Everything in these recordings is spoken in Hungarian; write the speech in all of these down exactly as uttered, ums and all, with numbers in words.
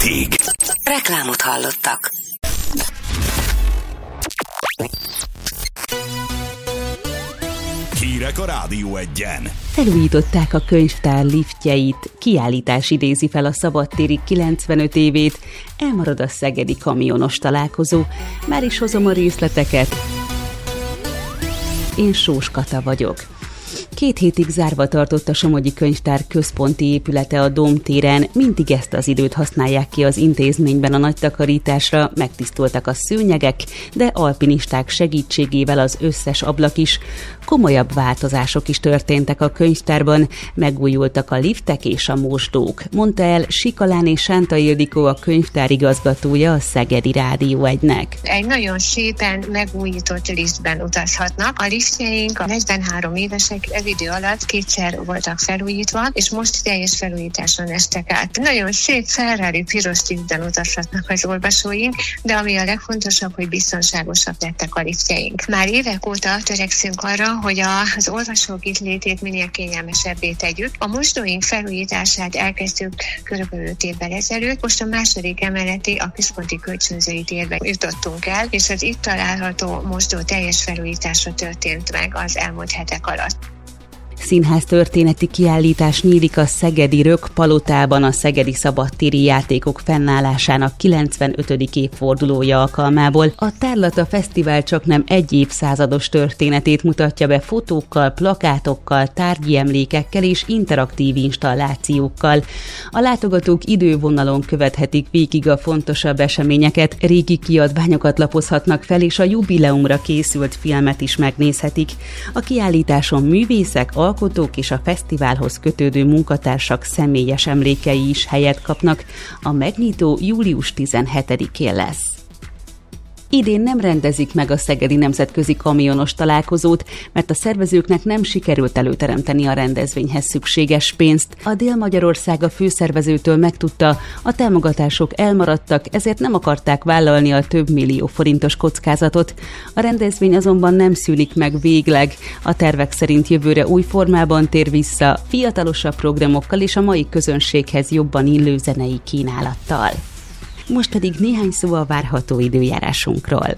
Tég. Reklámot hallottak. Hírek a Rádió Egyen. Felújították a könyvtár liftjeit, kiállítás idézi fel a szabadtéri kilencvenöt évét, elmarad a szegedi kamionos találkozó. Már is hozom a részleteket. Én Sós Kata vagyok. Két hétig zárva tartott a Somogyi Könyvtár központi épülete a Dóm téren, mindig ezt az időt használják ki az intézményben a nagy takarításra, megtisztultak a szőnyegek, de alpinisták segítségével az összes ablak is. Komolyabb változások is történtek a könyvtárban, megújultak a liftek és a mosdók, mondta el Sikaláné Sánta Ildikó, a könyvtár igazgatója a Szegedi Rádió egynek. Egy nagyon szépen megújított liftben utazhatnak. A liftjeink a negyvenhárom évesek ez idő alatt kétszer voltak felújítva, és most teljes felújításon estek át. Nagyon szép Ferrari piros liftben utazhatnak az olvasóink, de ami a legfontosabb, hogy biztonságosabb lettek a liftjeink. Már évek óta törekszünk arra, hogy az olvasók itt létét minél kényelmesebbé tegyük. A mosdóink felújítását elkezdtük körülbelül öt évvel ezelőtt, most a második emeleti, a központi kölcsönzői térbe jutottunk el, és az itt található mosdó teljes felújítása történt meg az elmúlt hetek alatt. Színház történeti kiállítás nyílik a Szegedi Rökk-palotában a Szegedi Szabadtéri Játékok fennállásának kilencvenötödik évfordulója alkalmából. A Tárlata Fesztivál csaknem egy évszázados történetét mutatja be fotókkal, plakátokkal, tárgyi emlékekkel és interaktív installációkkal. A látogatók idővonalon követhetik végig a fontosabb eseményeket, régi kiadványokat lapozhatnak fel, és a jubileumra készült filmet is megnézhetik. A kiállításon művészek, alkotók és a fesztiválhoz kötődő munkatársak személyes emlékei is helyet kapnak. A megnyitó július tizenhetedikén lesz. Idén nem rendezik meg a Szegedi Nemzetközi Kamionos Találkozót, mert a szervezőknek nem sikerült előteremteni a rendezvényhez szükséges pénzt. A Dél-Magyarország a főszervezőtől megtudta, a támogatások elmaradtak, ezért nem akarták vállalni a több millió forintos kockázatot. A rendezvény azonban nem szűnik meg végleg. A tervek szerint jövőre új formában tér vissza, fiatalosabb programokkal és a mai közönséghez jobban illő zenei kínálattal. Most pedig néhány szó a várható időjárásunkról.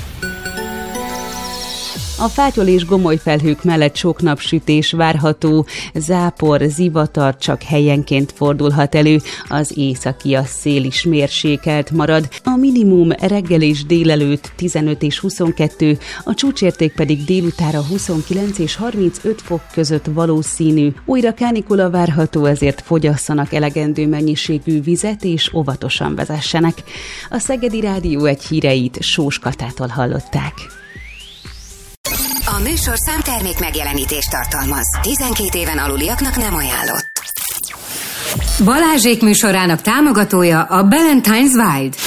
A fátyol és gomoly felhők mellett sok napsütés várható, zápor, zivatar csak helyenként fordulhat elő, az északi a szél is mérsékelt marad, a minimum reggel és délelőtt tizenöt és huszonkettő, a csúcsérték pedig délutára huszonkilenc és harmincöt fok között valószínű. Újra kánikula várható, ezért fogyasszanak elegendő mennyiségű vizet és óvatosan vezessenek. A Szegedi Rádió egy híreit Sós Katától hallották. A műsorszám termék megjelenítést tartalmaz. tizenkét éven aluliaknak nem ajánlott. Balázsék műsorának támogatója a Ballantine's Wild.